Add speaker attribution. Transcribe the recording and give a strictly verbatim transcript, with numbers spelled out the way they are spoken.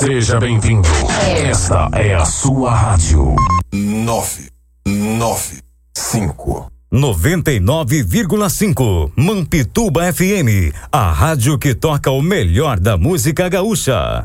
Speaker 1: Seja bem-vindo. Esta é a sua rádio.
Speaker 2: Nove, nove, cinco.
Speaker 3: noventa e nove vírgula cinco Mampituba F M, a rádio que toca o melhor da música gaúcha.